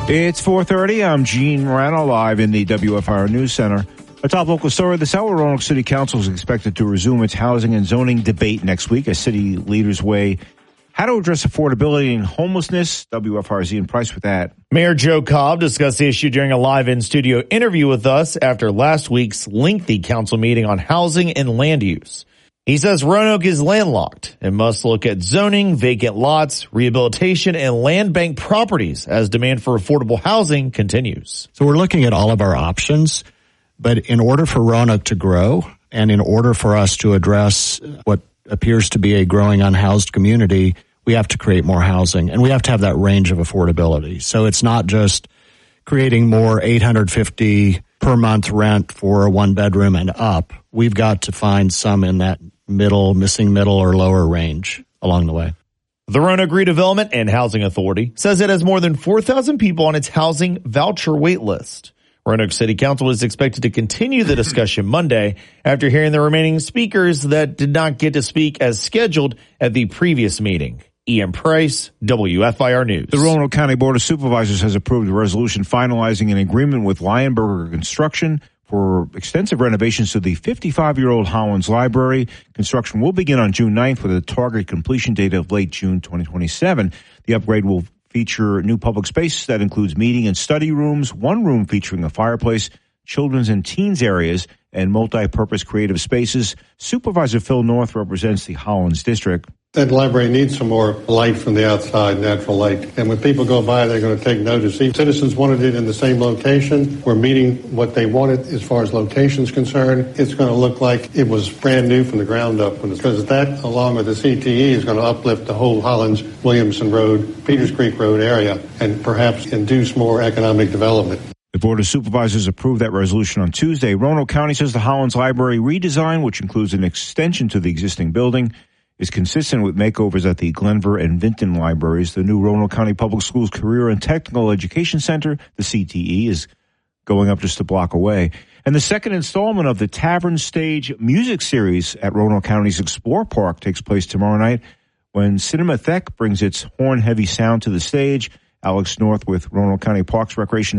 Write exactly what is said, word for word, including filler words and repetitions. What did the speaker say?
It's four thirty. I'm Gene Morano, live in the W F I R News Center. A top local story this hour: Roanoke City Council is expected to resume its housing and zoning debate next week as city leaders weigh how to address affordability and homelessness. W F I R's Ian Price with that. Mayor Joe Cobb discussed the issue during a live in-studio interview with us after last week's lengthy council meeting on housing and land use. He says Roanoke is landlocked and must look at zoning, vacant lots, rehabilitation, and land bank properties as demand for affordable housing continues. So we're looking at all of our options, but in order for Roanoke to grow and in order for us to address what appears to be a growing unhoused community, we have to create more housing, and we have to have that range of affordability. So it's not just creating more eight hundred fifty per month rent for a one bedroom and up. We've got to find some in that middle, missing middle or lower range along the way. The Roanoke Redevelopment and Housing Authority says it has more than four thousand people on its housing voucher wait list. Roanoke City Council is expected to continue the discussion Monday after hearing the remaining speakers that did not get to speak as scheduled at the previous meeting. Ian Price, W F I R News. The Roanoke County Board of Supervisors has approved a resolution finalizing an agreement with Lionberger Construction for extensive renovations to the fifty-five-year-old Hollins Library. Construction will begin on June ninth with a target completion date of late June twenty twenty-seven. The upgrade will feature new public space that includes meeting and study rooms, one room featuring a fireplace, children's and teens areas, and multi-purpose creative spaces. Supervisor Phil North represents the Hollins District. That library needs some more light from the outside, natural light. And when people go by, they're going to take notice. The citizens wanted it in the same location. We're meeting what they wanted as far as location is concerned. It's going to look like it was brand new from the ground up. Because that, along with the C T E, is going to uplift the whole Hollins, Williamson Road, Peters Creek Road area, and perhaps induce more economic development. The Board of Supervisors approved that resolution on Tuesday. Roanoke County says the Hollins Library redesign, which includes an extension to the existing building, is consistent with makeovers at the Glenver and Vinton libraries. The new Roanoke County Public Schools Career and Technical Education Center, the C T E, is going up just a block away. And the second installment of the Tavern Stage music series at Roanoke County's Explore Park takes place tomorrow night when Cinematheque brings its horn-heavy sound to the stage. Alex North with Roanoke County Parks, Recreation